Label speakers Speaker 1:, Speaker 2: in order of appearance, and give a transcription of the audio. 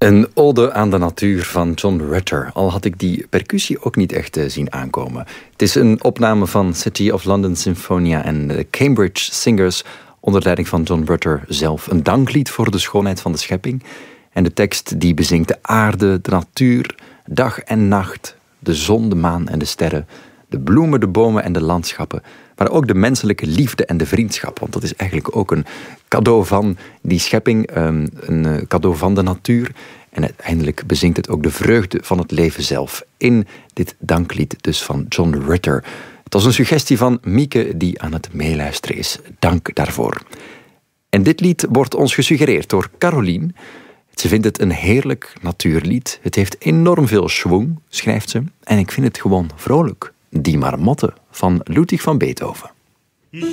Speaker 1: Een ode aan de natuur van John Rutter. Al had ik die percussie ook niet echt zien aankomen. Het is een opname van City of London Sinfonia en de Cambridge Singers onder leiding van John Rutter zelf. Een danklied voor de schoonheid van de schepping. En de tekst die bezingt de aarde, de natuur, dag en nacht, de zon, de maan en de sterren, de bloemen, de bomen en de landschappen, maar ook de menselijke liefde en de vriendschap. Want dat is eigenlijk ook een cadeau van die schepping, een cadeau van de natuur. En uiteindelijk bezingt het ook de vreugde van het leven zelf in dit danklied dus van John Rutter. Het was een suggestie van Mieke die aan het meeluisteren is. Dank daarvoor. En dit lied wordt ons gesuggereerd door Caroline. Ze vindt het een heerlijk natuurlied. Het heeft enorm veel schwung, schrijft ze. En ik vind het gewoon vrolijk. Die Marmotte van Ludwig van Beethoven.